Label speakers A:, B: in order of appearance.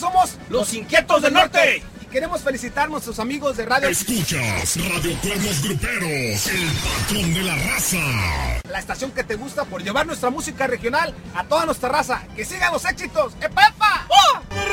A: somos
B: Los Inquietos del Norte.
A: Y queremos felicitar a nuestros amigos de radio.
C: Escuchas Radio Cuernos Gruperos, el patrón de la raza.
A: La estación que te gusta por llevar nuestra música regional a toda nuestra raza. ¡Que sigan los éxitos! ¡Epa, epa! ¡Oh!